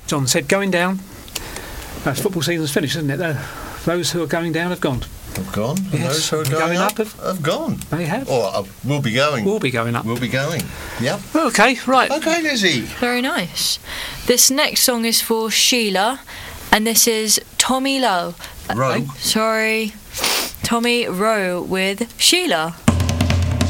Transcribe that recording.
John said going down. Football season's finished, isn't it? Those who are going down have gone. Have gone? And Yes. those who are going up have gone. They have. Or will be going. Will be going up. Will be going. Yep. Okay, right. Okay, Lizzie. Very nice. This next song is for Sheila, and this is Tommy Rowe with Sheila.